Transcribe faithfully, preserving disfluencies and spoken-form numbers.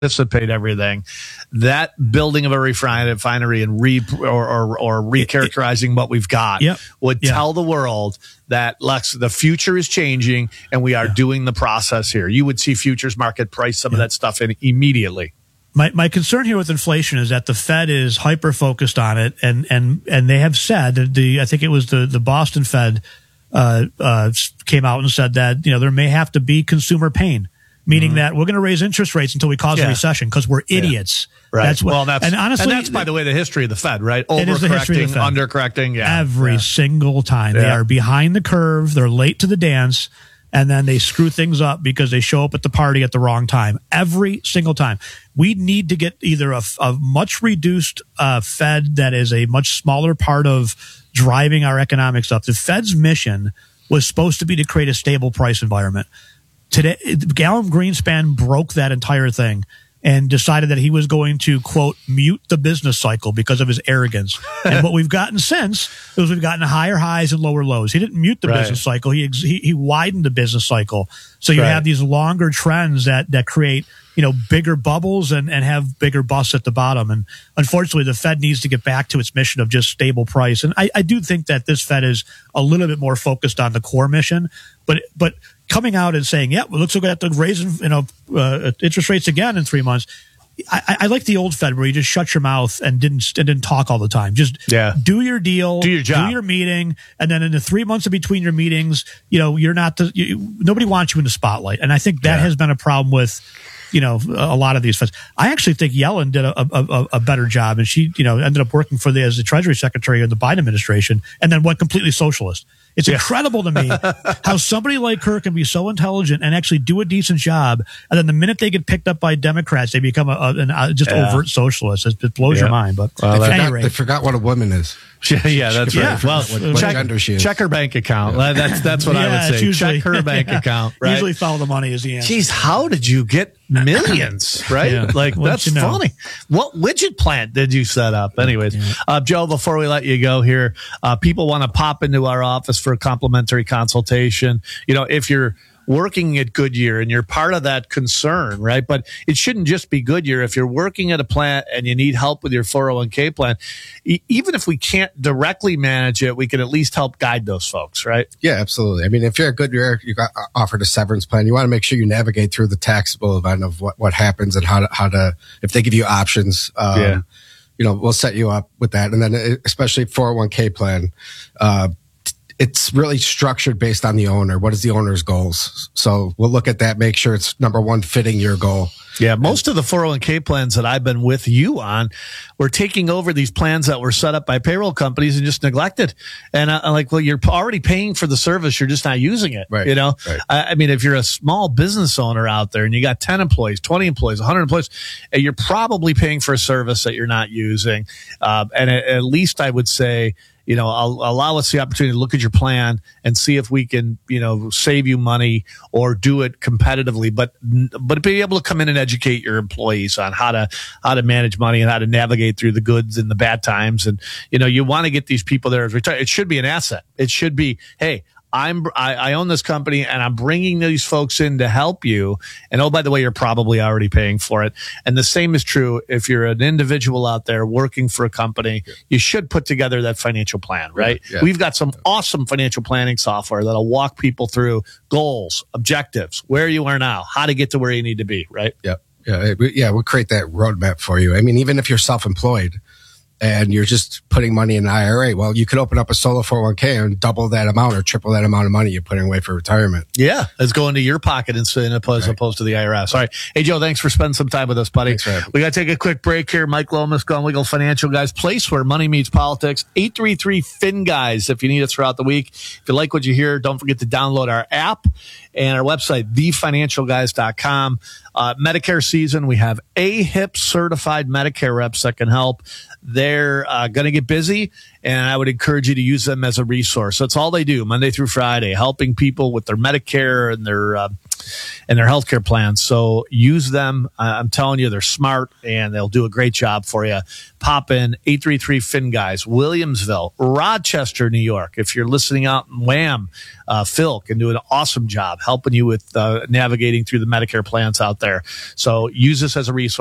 anticipate everything. That building of a refinery and re or or, or recharacterizing what we've got yep. would yep. tell the world that Lex, the future is changing and we are yeah. doing the process here. You would see futures market price some yeah. of that stuff in immediately. My my concern here with inflation is that the Fed is hyper focused on it, and and and they have said that the I think it was the the Boston Fed uh, uh, came out and said that you know there may have to be consumer pain. Meaning mm-hmm. that we're going to raise interest rates until we cause yeah. a recession because we're idiots. Yeah. Right. That's what, well, that's, and honestly, and that's, by the way, the history of the Fed, right? Overcorrecting, undercorrecting. Yeah. Every yeah. single time. Yeah. They are behind the curve. They're late to the dance. And then they screw things up because they show up at the party at the wrong time. Every single time. We need to get either a, a much reduced uh, Fed that is a much smaller part of driving our economic stuff. The Fed's mission was supposed to be to create a stable price environment. Today, Alan Greenspan broke that entire thing and decided that he was going to, quote, mute the business cycle because of his arrogance. And what we've gotten since is we've gotten higher highs and lower lows. He didn't mute the right. business cycle. He, he he widened the business cycle. So you right. have these longer trends that that create, you know, bigger bubbles and, and have bigger busts at the bottom. And unfortunately, the Fed needs to get back to its mission of just stable price. And I, I do think that this Fed is a little bit more focused on the core mission. But but coming out and saying, yeah, well, looks like we have to raise you know uh, interest rates again in three months. I, I like the old Fed where you just shut your mouth and didn't and didn't talk all the time. Just yeah. do your deal, do your job, do your meeting, and then in the three months in between your meetings, you know, you're not the you, nobody wants you in the spotlight. And I think that yeah. has been a problem with, you know, a lot of these Feds. I actually think Yellen did a, a, a better job, and she, you know, ended up working for the as the Treasury Secretary in the Biden administration, and then went completely socialist. It's yeah. incredible to me how somebody like her can be so intelligent and actually do a decent job, and then the minute they get picked up by Democrats, they become a, a, an, a just yeah. overt socialist. It, it blows yeah. your mind. But well, at they, any forgot, rate, they forgot what a woman is. Yeah, yeah, that's yeah. right. Well, what, what check, gender she is. check her bank account. Yeah. That's that's what yeah, I would say. Usually, check her bank yeah. account. Right? Usually, follow the money is the answer. Geez, how did you get millions? Right? Yeah. Like What that's you know? funny. What widget plant did you set up? Anyways, Yeah. uh, Joe, before we let you go here, uh, people want to pop into our office for a complimentary consultation. You know, if you're working at Goodyear and you're part of that concern, right? But it shouldn't just be Goodyear. If you're working at a plant and you need help with your four oh one k plan, e- even if we can't directly manage it, we can at least help guide those folks, right? Yeah, absolutely. I mean, if you're at Goodyear, you got offered a severance plan, you want to make sure you navigate through the taxable event of what, what happens and how to, how to, if they give you options, um, Yeah. you know, we'll set you up with that. And then especially four oh one k plan, uh, it's really structured based on the owner. What is the owner's goals? So we'll look at that, make sure it's number one, fitting your goal. Yeah, most of the four oh one k plans that I've been with you on, we're taking over these plans that were set up by payroll companies and just neglected. And I'm like, well, you're already paying for the service. You're just not using it. Right. You know, right. I, I mean, if you're a small business owner out there and you got ten employees, twenty employees, one hundred employees, you're probably paying for a service that you're not using. Uh, and at, at least I would say, you know, I'll allow us the opportunity to look at your plan and see if we can, you know, save you money or do it competitively, but, but be able to come in and educate your employees on how to, how to manage money and how to navigate through the goods and the bad times. And, you know, you want to get these people there as retired. It should be an asset. It should be, hey, I'm, I, I own this company and I'm bringing these folks in to help you. And oh, by the way, you're probably already paying for it. And the same is true if you're an individual out there working for a company, yeah. you should put together that financial plan, right? Yeah. We've got some awesome financial planning software that'll walk people through goals, objectives, where you are now, how to get to where you need to be, right? Yep. Yeah. Yeah. We'll create that roadmap for you. I mean, even if you're self-employed, and you're just putting money in an I R A, well, you could open up a solo four oh one k and double that amount or triple that amount of money you're putting away for retirement. Yeah, it's going to your pocket instead of as right. opposed to the I R S. All right. Hey, Joe, thanks for spending some time with us, buddy. Thanks for having me. We got to take a quick break here. Mike Lomas, Gone Legal Financial Guys, place where money meets politics. eight three three F I N Guys if you need us throughout the week. If you like what you hear, don't forget to download our app and our website, the financial guys dot com. Uh, Medicare season, we have A H I P certified Medicare reps that can help. They're uh, going to get busy, and I would encourage you to use them as a resource. That's all they do, Monday through Friday, helping people with their Medicare and their uh, and their healthcare plans. So use them. I'm telling you, they're smart and they'll do a great job for you. Pop in eight three three F I N guys, Williamsville, Rochester, New York. If you're listening out in Wham, uh, Phil can do an awesome job helping you with uh, navigating through the Medicare plans out there. So use this as a resource.